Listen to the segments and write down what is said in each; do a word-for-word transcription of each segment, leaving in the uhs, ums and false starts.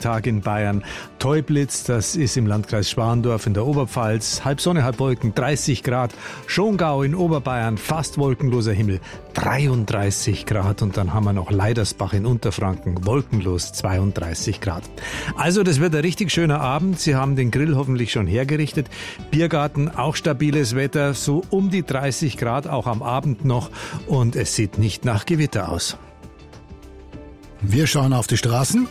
Tag in Bayern. Teublitz, das ist im Landkreis Schwandorf in der Oberpfalz. Halb Sonne, halb Wolken, dreißig Grad. Schongau in Oberbayern, fast wolkenloser Himmel, dreiunddreißig Grad. Und dann haben wir noch Leidersbach in Unterfranken, wolkenlos, zweiunddreißig Grad. Also das wird ein richtig schöner Abend. Sie haben den Grill hoffentlich schon hergerichtet. Biergarten, auch stabiles Wetter, so um die dreißig Grad, auch am Abend noch. Und es sieht nicht nach Gewitter aus. Wir schauen auf die Straßen.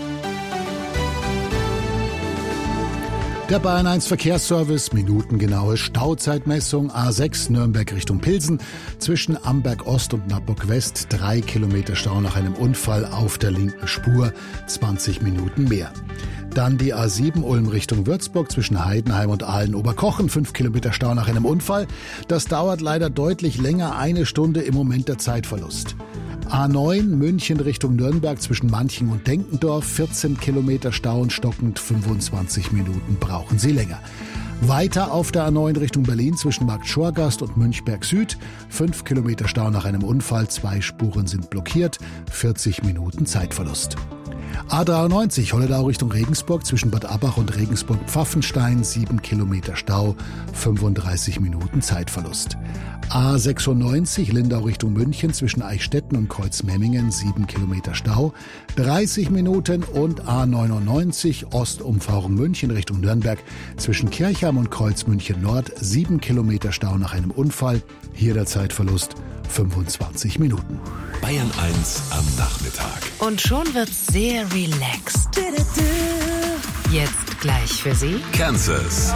Der Bayern eins Verkehrsservice, minutengenaue Stauzeitmessung, A sechs Nürnberg Richtung Pilsen, zwischen Amberg Ost und Nappburg West, drei Kilometer Stau nach einem Unfall auf der linken Spur, zwanzig Minuten mehr. Dann die A sieben Ulm Richtung Würzburg zwischen Heidenheim und Aalen-Oberkochen, fünf Kilometer Stau nach einem Unfall. Das dauert leider deutlich länger, eine Stunde im Moment der Zeitverlust. A neun München Richtung Nürnberg zwischen Manching und Denkendorf, vierzehn Kilometer Stau und stockend, fünfundzwanzig Minuten brauchen Sie länger. Weiter auf der A neun Richtung Berlin zwischen Markt Schorgast und Münchberg Süd, fünf Kilometer Stau nach einem Unfall, zwei Spuren sind blockiert, vierzig Minuten Zeitverlust. A dreiundneunzig Holledau Richtung Regensburg zwischen Bad Abbach und Regensburg-Pfaffenstein, sieben Kilometer Stau, fünfunddreißig Minuten Zeitverlust. A sechsundneunzig Lindau Richtung München zwischen Eichstätten und Kreuzmemmingen, sieben Kilometer Stau, dreißig Minuten. Und A neunundneunzig Ostumfahrung München Richtung Nürnberg zwischen Kirchheim und Kreuzmünchen Nord, sieben Kilometer Stau nach einem Unfall, hier der Zeitverlust fünfundzwanzig Minuten. Bayern eins am Nachmittag. Und schon wird's sehr relaxed. Jetzt gleich für Sie Kansas.